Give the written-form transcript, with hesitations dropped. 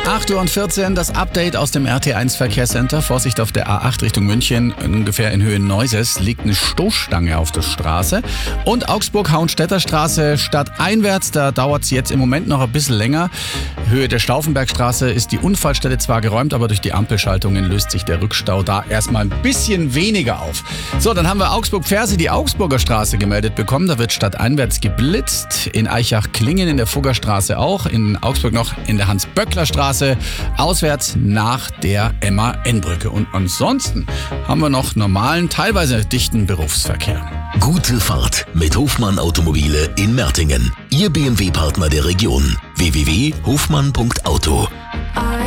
8:14 Uhr, das Update aus dem RT1 Verkehrscenter. Vorsicht auf der A8 Richtung München, ungefähr in Höhe Neuses, liegt eine Stoßstange auf der Straße. Und Augsburg-Hauenstädter Straße stadteinwärts, da dauert es jetzt im Moment noch ein bisschen länger. Höhe der Stauffenbergstraße ist die Unfallstelle zwar geräumt, aber durch die Ampelschaltungen löst sich der Rückstau da erstmal ein bisschen weniger auf. So, dann haben wir Augsburg-Ferse, die Augsburger Straße gemeldet bekommen. Da wird stadteinwärts geblitzt. In Eichach-Klingen in der Fuggerstraße auch. In Augsburg noch in der Hans-Böckler-Straße. Auswärts nach der MAN-Brücke. Und ansonsten haben wir noch normalen, teilweise dichten Berufsverkehr. Gute Fahrt mit Hofmann Automobile in Mertingen. Ihr BMW-Partner der Region. www.hofmann.auto.